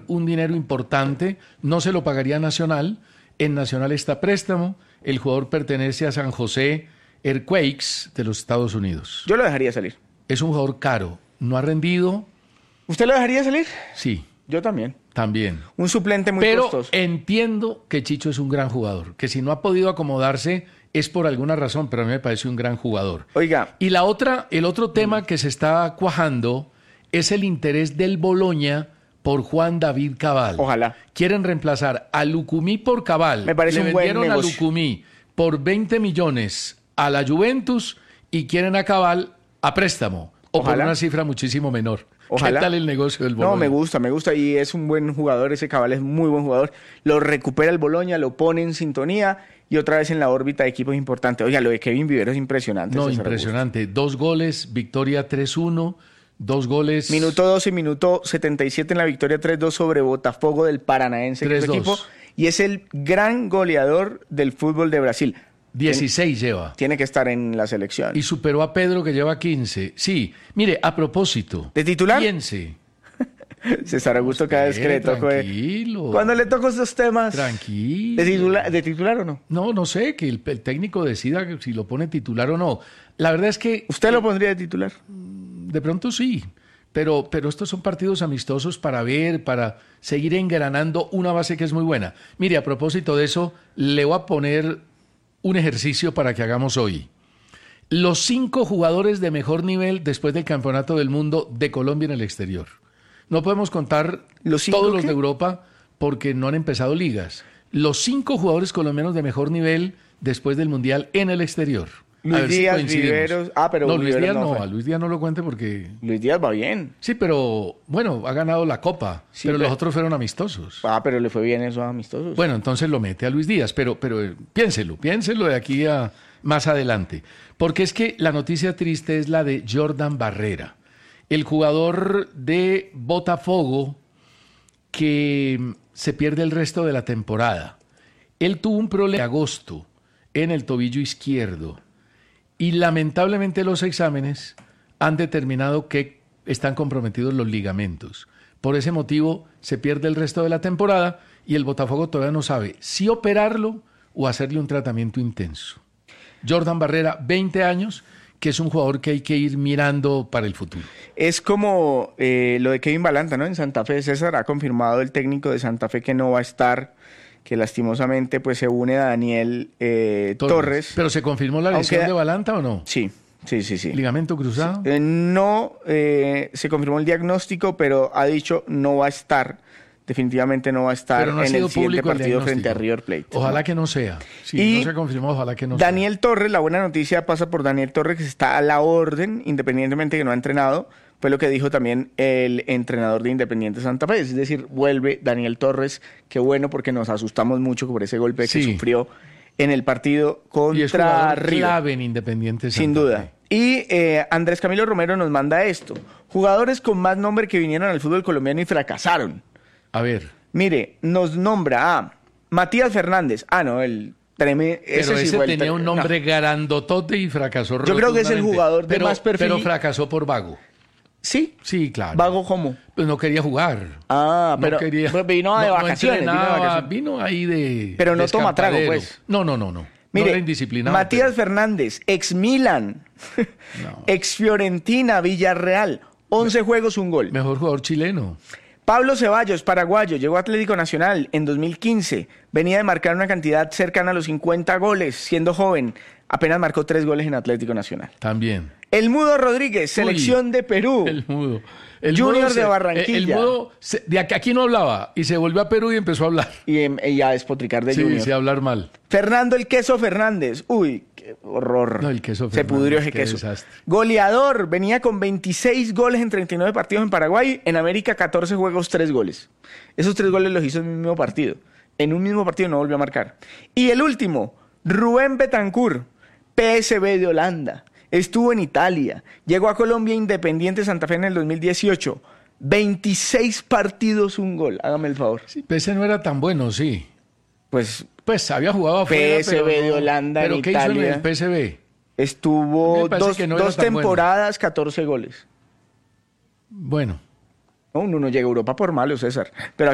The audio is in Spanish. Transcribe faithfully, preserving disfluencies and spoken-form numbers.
un dinero importante, no se lo pagaría Nacional. En Nacional está a préstamo. El jugador pertenece a San José Earthquakes de los Estados Unidos. Yo lo dejaría salir. Es un jugador caro, no ha rendido. ¿Usted lo dejaría salir? Sí. Yo también. También. Un suplente muy Pero costoso. entiendo que Chicho es un gran jugador, que si no ha podido acomodarse es por alguna razón, pero a mí me parece un gran jugador. Oiga. Y la otra, el otro tema que se está cuajando es el interés del Boloña por Juan David Cabal. Ojalá. Quieren reemplazar a Lucumí por Cabal. Me parece Le un buen vendieron a negocio. Lucumí por veinte millones a la Juventus y quieren a Cabal a préstamo o Ojalá. por una cifra muchísimo menor. Ojalá. ¿Qué tal el negocio del Boloña? No, me gusta, me gusta y es un buen jugador, ese Cabal es muy buen jugador. Lo recupera el Boloña, lo pone en sintonía y otra vez en la órbita de equipos importantes. Oiga, lo de Kevin Vivero es impresionante. No, César impresionante. Dos goles, victoria tres uno, dos goles... Minuto doce, minuto setenta y siete en la victoria tres dos sobre Botafogo del Paranaense, que es su tres dos. equipo, y es el gran goleador del fútbol de Brasil. dieciséis lleva. Tiene que estar en la selección. Y superó a Pedro, que lleva quince. Sí, mire, a propósito. ¿De titular? Piense. César Augusto cada vez que le toco... eh, Tranquilo. Cuando le toco estos temas... Tranquilo. ¿De titular, ¿De titular o no? No, no sé, que el, el técnico decida si lo pone titular o no. La verdad es que... ¿Usted lo pondría de titular? De pronto sí, pero, pero estos son partidos amistosos para ver, para seguir engranando una base que es muy buena. Mire, a propósito de eso, le voy a poner un ejercicio para que hagamos hoy. Los cinco jugadores de mejor nivel después del Campeonato del Mundo de Colombia en el exterior. No podemos contar ¿Los cinco todos los qué? de Europa porque no han empezado ligas. Los cinco jugadores colombianos de mejor nivel después del Mundial en el exterior. A Luis ver si Díaz, coincidimos. Viveros... Ah, pero no, Luis Viveros Díaz no no, fue. a Luis Díaz no lo cuente porque... Luis Díaz va bien. Sí, pero bueno, ha ganado la Copa, Sí, pero pero- los otros fueron amistosos. Ah, pero le fue bien eso a amistosos. Bueno, entonces lo mete a Luis Díaz, pero, pero eh, piénselo, piénselo de aquí a más adelante. Porque es que la noticia triste es la de Jordan Barrera, el jugador de Botafogo que mm, se pierde el resto de la temporada. Él tuvo un problema en agosto en el tobillo izquierdo y lamentablemente los exámenes han determinado que están comprometidos los ligamentos. Por ese motivo se pierde el resto de la temporada y el Botafogo todavía no sabe si operarlo o hacerle un tratamiento intenso. Jordan Barrera, veinte años, que es un jugador que hay que ir mirando para el futuro. Es como eh, lo de Kevin Balanta, ¿no? En Santa Fe, César ha confirmado el técnico de Santa Fe que no va a estar, que lastimosamente pues se une a Daniel eh, Torres. ¿Pero se confirmó la lesión Aunque- de Balanta o no? Sí, sí, sí, sí. ¿Ligamento cruzado? Eh, no eh, se confirmó el diagnóstico, pero ha dicho no va a estar. Definitivamente no va a estar Pero no ha en sido el siguiente público el partido diagnóstico. frente a River Plate. Ojalá ¿no? que no sea. Si Y no se confirmó, ojalá que no Daniel Torres, la buena noticia pasa por Daniel Torres, que está a la orden, independientemente de que no ha entrenado. Fue lo que dijo también el entrenador de Independiente Santa Fe. Es decir, vuelve Daniel Torres. Qué bueno, porque nos asustamos mucho por ese golpe Sí. que sufrió en el partido sea. Y es contra jugador River. clave en Independiente Sin Santa duda. Fe. Y eh, Andrés Camilo Romero nos manda esto. Jugadores con más nombre que vinieron al fútbol colombiano y fracasaron. A ver, Mire, nos nombra a Matías Fernández. Ah, no, el tremendo... pero ese, sí fue el tenía tre- un no. nombre grandotote y fracasó Yo creo que es el rotundamente. jugador de pero, más perfil. Pero fracasó por vago. Sí, Sí, claro. vago como. Pues no quería jugar. Ah, No pero quería- pero vino de no- no vacaciones. vino de entrenaba, vacaciones. vino ahí de Pero no de toma trago, escampadero. pues. No, no, no, no. no Mire, era indisciplinado. Matías pero- Fernández, ex Milan, No. ex Fiorentina, Villarreal, once juegos, un gol. Mejor jugador chileno. Pablo Ceballos, paraguayo, llegó a Atlético Nacional en dos mil quince. Venía de marcar una cantidad cercana a los cincuenta goles, siendo joven. Apenas marcó tres goles en Atlético Nacional. También. El Mudo Rodríguez, selección Uy, de Perú. El mudo. El Junior mudo de se- Barranquilla. El mudo, se- de aquí, aquí no hablaba y se volvió a Perú y empezó a hablar. Y, em, y a despotricar de Sí, Junior. sí, a hablar mal. Fernando el Queso Fernández. Uy, qué horror. No, el Queso Se Fernández, pudrió ese qué queso. desastre. Goleador. Venía con veintiséis goles en treinta y nueve partidos en Paraguay. En América, catorce juegos, tres goles. Esos tres goles los hizo en un mismo partido. En un mismo partido no volvió a marcar. Y el último, Rubén Betancourt, P S V de Holanda. Estuvo en Italia. Llegó a Colombia Independiente Santa Fe en el dos mil dieciocho. veintiséis partidos, un gol. Hágame el favor. Sí, P S V no era tan bueno, sí. Pues Pues había jugado afuera, P S V pero de no- Holanda ¿Pero en qué hizo en Italia. el P S V? A mí estuvo me parece dos, que no era dos tan bueno. temporadas, catorce goles. Bueno. No, uno no llega a Europa por malo, César. Pero